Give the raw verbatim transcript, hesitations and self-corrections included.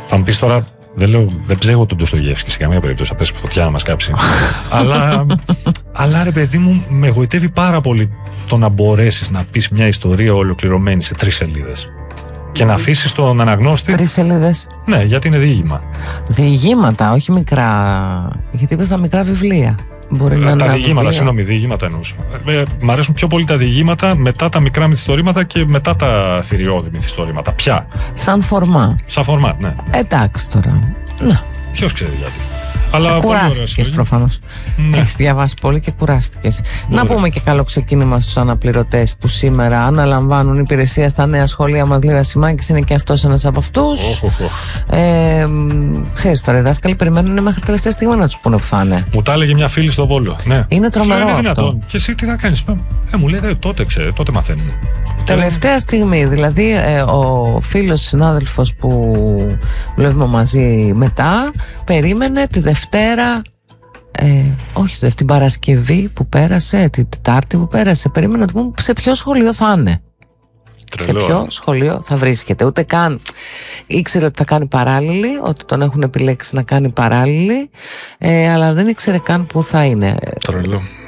Θα μου πεις τώρα, δεν, λέω, δεν ψέγω τον Ντοστογεύσκη σε καμία περίπτωση, θα πέσει φωτιά να μας κάψει. αλλά, αλλά ρε παιδί μου, με εγωιτεύει πάρα πολύ το να μπορέσεις να πεις μια ιστορία ολοκληρωμένη σε τρεις σελίδες. Και να αφήσεις τον αναγνώστη. Τρεις σελίδες. Ναι, γιατί είναι διήγημα. Διηγήματα, όχι μικρά. Γιατί είπε τα μικρά βιβλία. Μπορεί ε, να τα είναι διηγήματα, συγγνώμη, διηγήματα εννοούσα. Ε, μ' αρέσουν πιο πολύ τα διηγήματα μετά τα μικρά μυθιστορήματα και μετά τα θηριώδη μυθιστορήματα. Πια. Σαν φορμά. Σαν φορμάτ, ναι. Εντάξει τώρα. Να. Ποιος ξέρει γιατί. Αλλά κουράστηκες προφανώς. Ναι. Έχεις διαβάσει πολύ και κουράστηκες. Να πούμε και καλό ξεκίνημα στους αναπληρωτές που σήμερα αναλαμβάνουν υπηρεσία στα νέα σχολεία μας. Λίγα Σιμάκης είναι και αυτός ένας από αυτούς. Oh, oh, oh. Ε, ξέρεις τώρα, οι δάσκαλοι περιμένουν μέχρι τελευταία στιγμή να τους πούνε που θα είναι. Μου τα έλεγε μια φίλη στο Βόλο. Ναι. Είναι τρομερό είναι αυτό. Δυνατόν. Και εσύ τι θα κάνεις? Ε, μου λέει τότε ξέρει, τότε μαθαίνουν. Τελευταία στιγμή, δηλαδή ε, ο φίλος συνάδελφος που δουλεύουμε μαζί μετά περίμενε τη Δευτέρα, ε, όχι την Παρασκευή που πέρασε, την Τετάρτη που πέρασε, περίμενε να του πούμε σε ποιο σχολείο θα είναι. Τρελό. Σε ποιο σχολείο θα βρίσκεται. Ούτε καν ήξερε ότι θα κάνει παράλληλη, ότι τον έχουν επιλέξει να κάνει παράλληλη, ε, αλλά δεν ήξερε καν που θα είναι. Τρελό.